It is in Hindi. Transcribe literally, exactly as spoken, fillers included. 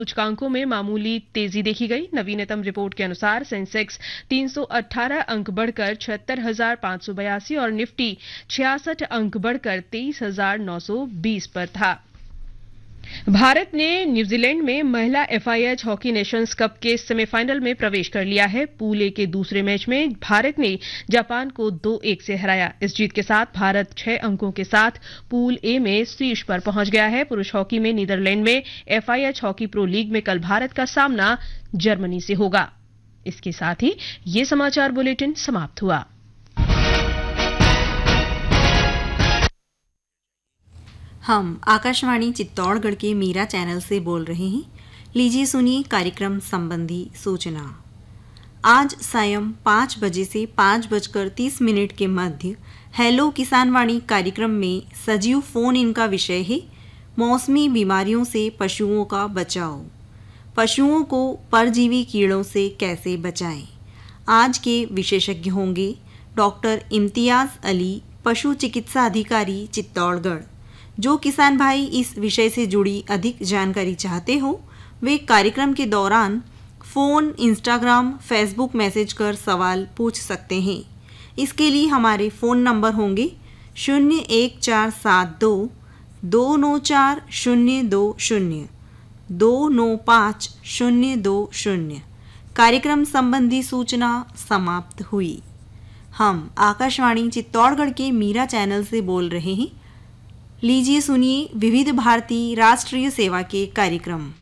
सूचकांकों में मामूली तेजी देखी गई। नवीनतम रिपोर्ट के अनुसार सेंसेक्स तीन सौ अठारह अंक बढ़कर छिहत्तर हजार पांच सौ बयासी और निफ्टी छियासठ अंक बढ़कर तेईस हजार नौ सौ बीस पर था। भारत ने न्यूजीलैंड में महिला एफआईएच हॉकी नेशंस कप के सेमीफाइनल में प्रवेश कर लिया है। पूल ए के दूसरे मैच में भारत ने जापान को दो एक से हराया। इस जीत के साथ भारत छह अंकों के साथ पूल ए में शीर्ष पर पहुंच गया है। पुरुष हॉकी में नीदरलैंड में एफआईएच हॉकी प्रो लीग में कल भारत का सामना जर्मनी से होगा। इसके साथ ही ये समाचार बुलेटिन समाप्त हुआ। हम आकाशवाणी चित्तौड़गढ़ के मीरा चैनल से बोल रहे हैं। लीजिए सुनिए कार्यक्रम संबंधी सूचना। आज सायं पाँच बजे से पाँच बजकर तीस मिनट के मध्य हेलो किसानवाणी कार्यक्रम में सजीव फोन इन का विषय है मौसमी बीमारियों से पशुओं का बचाव। पशुओं को परजीवी कीड़ों से कैसे बचाएं। आज के विशेषज्ञ होंगे डॉक्टर इम्तियाज अली, पशु चिकित्सा अधिकारी चित्तौड़गढ़। जो किसान भाई इस विषय से जुड़ी अधिक जानकारी चाहते हो वे कार्यक्रम के दौरान फ़ोन, इंस्टाग्राम, फेसबुक मैसेज कर सवाल पूछ सकते हैं। इसके लिए हमारे फ़ोन नंबर होंगे शून्य एक चार सात दो दो नौ चार शून्य दो शून्य दो नौ पाँच शून्य दो शून्य। कार्यक्रम संबंधी सूचना समाप्त हुई। हम आकाशवाणी चित्तौड़गढ़ के मीरा चैनल से बोल रहे हैं। लीजिए सुनिए विविध भारती राष्ट्रीय सेवा के कार्यक्रम।